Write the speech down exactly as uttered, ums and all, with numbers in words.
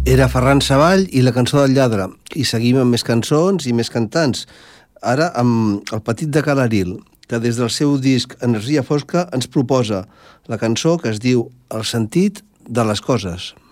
Era Ferran Savall i la cançó del lladre. I seguim amb més cançons i més cantants. Ara amb el Petit de Calaril, que des del seu disc Energia Fosca ens proposa la cançó que es diu El sentit de les coses.